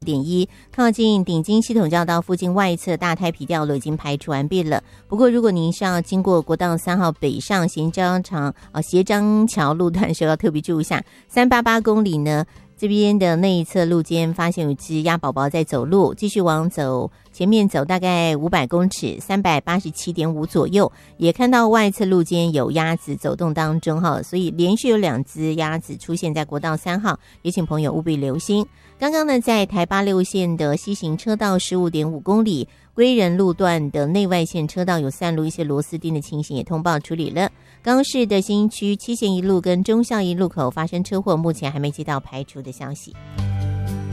6.1，靠近顶金系统交道附近外侧大胎皮掉落已经排除完毕了。不过如果您是要经过国道3号北上协章桥路段的时候，要特别注意一下388公里呢，这边的那一侧路肩发现有只鸭宝宝在走路，继续前面走大概500公尺，387.5左右，也看到外侧路肩有鸭子走动当中哈，所以连续有2只鸭子出现在国道3号，也请朋友务必留心。刚刚呢，在台86线的西行车道15.5公里归仁路段的内外线车道有散落一些螺丝钉的情形，也通报处理了。高市的新区7线一路跟忠孝一路口发生车祸，目前还没接到排除的消息。